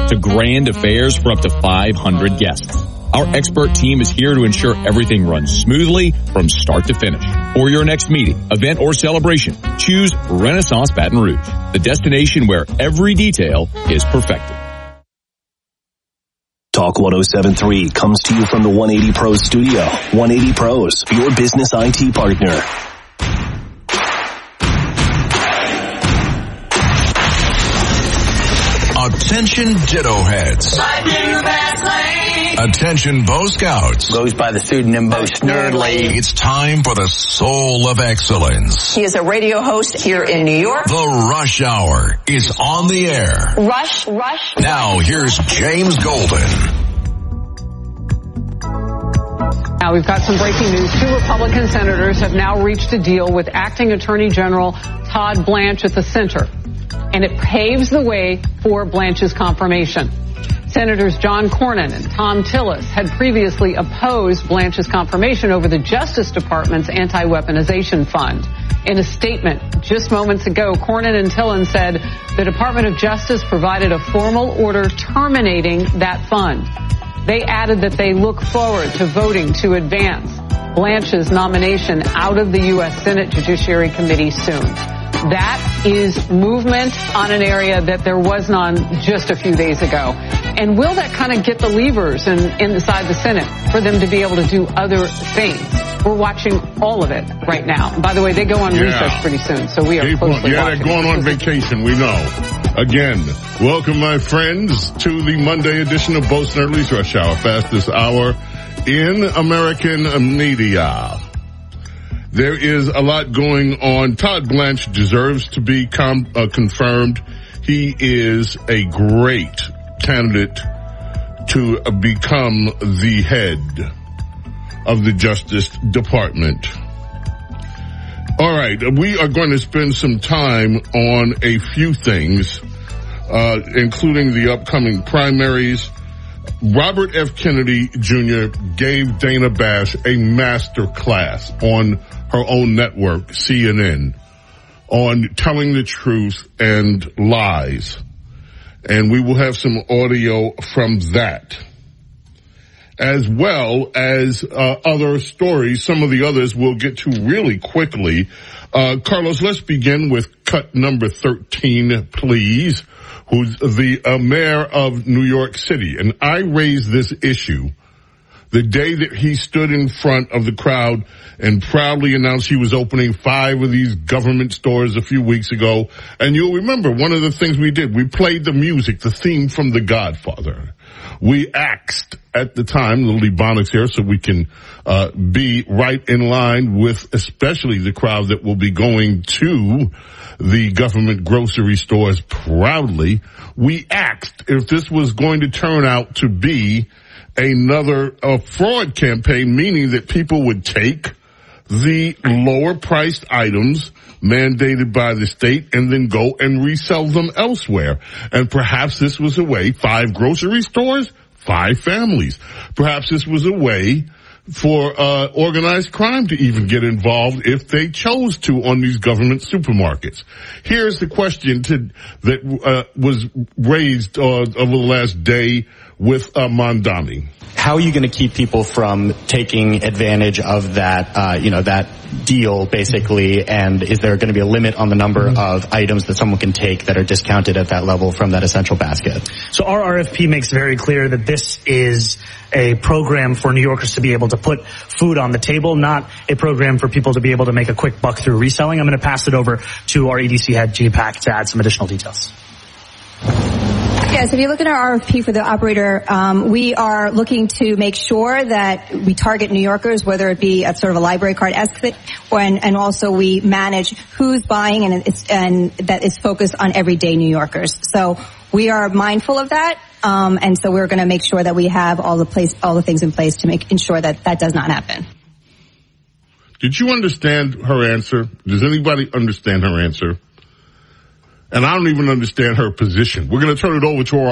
to grand affairs for up to 500 guests. Our expert team is here to ensure everything runs smoothly from start to finish. For your next meeting, event, or celebration, choose Renaissance Baton Rouge, the destination where every detail is perfected. Talk 107.3 comes to you from the 180 Pros studio. 180 Pros, your business IT partner. Attention Ditto Heads. Attention Bo Scouts. Goes by the pseudonym Bo Snerdley. It's time for the Soul of Excellence. He is a radio host here in New York. The Rush Hour is on the air. Rush. Now here's James Golden. Now we've got some breaking news. 2 Republican senators have now reached a deal with Acting Attorney General Todd Blanche at the center. And it paves the way for Blanche's confirmation. Senators John Cornyn and Thom Tillis had previously opposed Blanche's confirmation over the Justice Department's anti-weaponization fund. In a statement just moments ago, Cornyn and Tillis said the Department of Justice provided a formal order terminating that fund. They added that they look forward to voting to advance Blanche's nomination out of the U.S. Senate Judiciary Committee soon. That is movement on an area that there was none just a few days ago. And will that kind of get the levers inside the Senate for them to be able to do other things? We're watching all of it right now. And by the way, they go on recess pretty soon, so we are closely watching. They're going on vacation, we know. Again, welcome, my friends, to the Monday edition of Bo Snerdley's Rush Hour, fastest hour in American media. There is a lot going on. Todd Blanche deserves to be confirmed. He is a great candidate to become the head of the Justice Department. All right, we are going to spend some time on a few things, including the upcoming primaries. Robert F. Kennedy Jr. gave Dana Bash a master class on her own network, CNN, on telling the truth and lies. And we will have some audio from that, as well as other stories. Some of the others we'll get to really quickly. Carlos, let's begin with cut number 13, please, who's the mayor of New York City. And I raised this issue the day that he stood in front of the crowd and proudly announced he was opening 5 of these government stores a few weeks ago. And you'll remember one of the things we did, we played the music, the theme from The Godfather. We asked at the time, the Ebonics here, so we can be right in line with especially the crowd that will be going to the government grocery stores proudly. We asked if this was going to turn out to be another fraud campaign, meaning that people would take the lower priced items mandated by the state and then go and resell them elsewhere. And perhaps this was a way, 5 grocery stores, 5 families. Perhaps this was a way for organized crime to even get involved if they chose to on these government supermarkets. Here's the question that was raised over the last day with Mondani. How are you going to keep people from taking advantage of that, that deal, basically, and is there going to be a limit on the number of items that someone can take that are discounted at that level from that essential basket? So our RFP makes very clear that this is a program for New Yorkers to be able to put food on the table, not a program for people to be able to make a quick buck through reselling. I'm going to pass it over to our EDC head, G Pack, to add some additional details. Yes, if you look at our RFP for the operator, we are looking to make sure that we target New Yorkers, whether it be a sort of a library card-esque, and also we manage who's buying and that is focused on everyday New Yorkers. So we are mindful of that, and so we're going to make sure that we have all the things in place to ensure that that does not happen. Did you understand her answer? Does anybody understand her answer? And I don't even understand her position. We're going to turn it over to our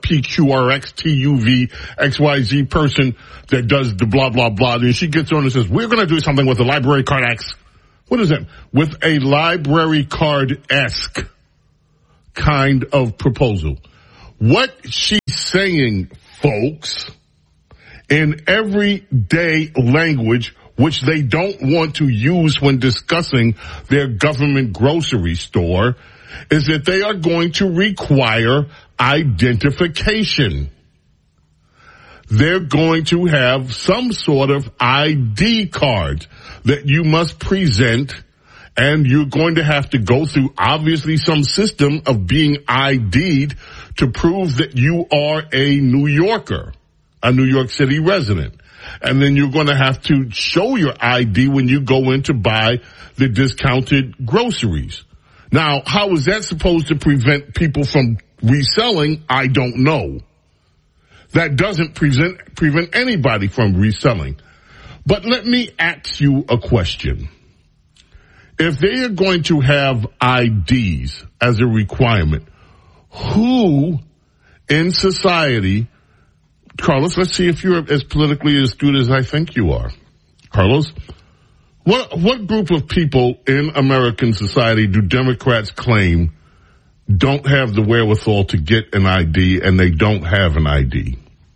RFPQRXTUVXYZ person that does the blah, blah, blah. And she gets on and says, we're going to do something with the library card X. What is that? With a library card-esque kind of proposal. What she saying, folks, in everyday language, which they don't want to use when discussing their government grocery store, is that they are going to require identification. They're going to have some sort of ID card that you must present, and you're going to have to go through obviously some system of being ID'd to prove that you are a New Yorker, a New York City resident. And then you're going to have to show your ID when you go in to buy the discounted groceries. Now, how is that supposed to prevent people from reselling? I don't know. That doesn't prevent anybody from reselling. But let me ask you a question. If they are going to have IDs as a requirement, who in society, Carlos, let's see if you're as politically astute as I think you are. Carlos, what group of people in American society do Democrats claim don't have the wherewithal to get an ID and they don't have an ID?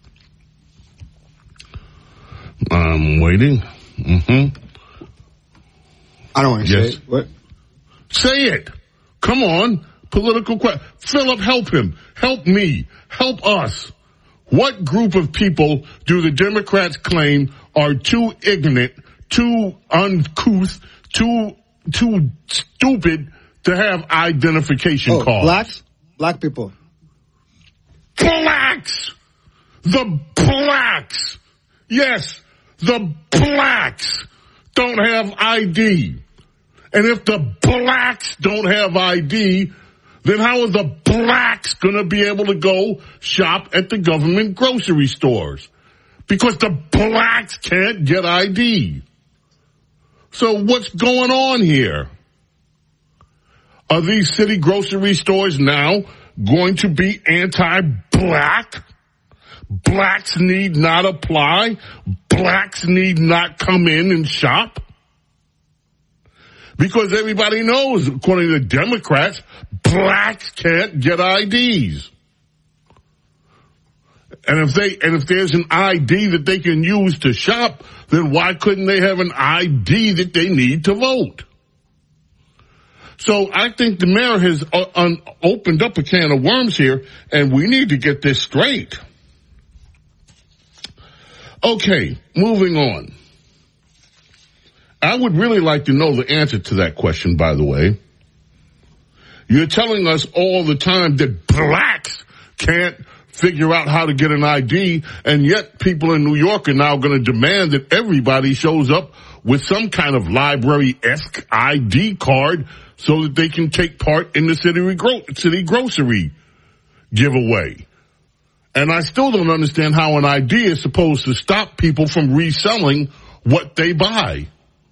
I'm waiting. I don't want to say it. What? Say it. Come on. Political question. Philip, help him. Help me. Help us. What group of people do the Democrats claim are too ignorant, too uncouth, too stupid to have identification cards? Blacks? Black people. Blacks! The blacks! Yes, the blacks don't have ID. And if the blacks don't have ID, then how are the blacks going to be able to go shop at the government grocery stores? Because the blacks can't get ID. So what's going on here? Are these city grocery stores now going to be anti-black? Blacks need not apply? Blacks need not come in and shop? Because everybody knows, according to the Democrats, blacks can't get IDs. And if there's an ID that they can use to shop, then why couldn't they have an ID that they need to vote? So I think the mayor has opened up a can of worms here, and we need to get this straight. Okay, moving on. I would really like to know the answer to that question, by the way. You're telling us all the time that blacks can't figure out how to get an ID, and yet people in New York are now going to demand that everybody shows up with some kind of library-esque ID card so that they can take part in the city grocery giveaway. And I still don't understand how an ID is supposed to stop people from reselling what they buy.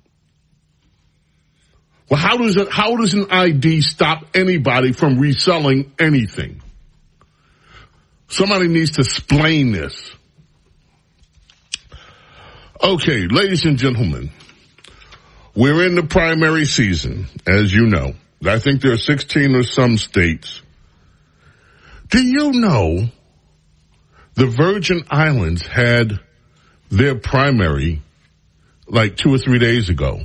Well, how does an ID stop anybody from reselling anything? Somebody needs to explain this. Okay, ladies and gentlemen, we're in the primary season, as you know. I think there are 16 or some states. Do you know the Virgin Islands had their primary like 2 or 3 days ago?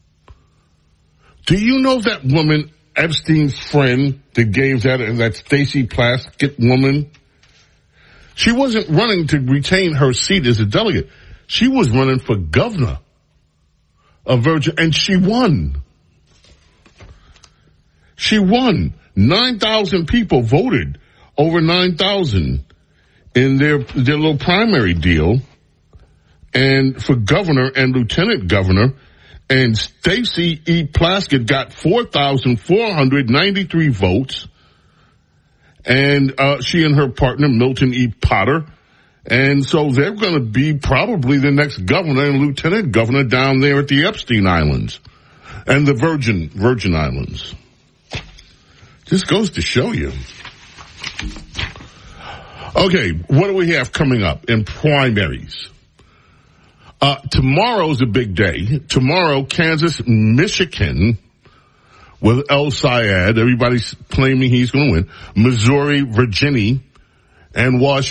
Do you know that woman, Epstein's friend, that gave that Stacey Plaskett woman? She wasn't running to retain her seat as a delegate. She was running for governor of Virgin, and she won. She won. 9,000 people voted, over 9,000 in their little primary deal, and for governor and lieutenant governor. And Stacey E. Plaskett got 4,493 votes. And she and her partner, Milton E. Potter. And so they're going to be probably the next governor and lieutenant governor down there at the Epstein Islands and the Virgin Islands. Just goes to show you. Okay, what do we have coming up in primaries? Tomorrow's a big day. Tomorrow, Kansas, Michigan, with El Sayed. Everybody's claiming he's going to win. Missouri, Virginia, and Washington.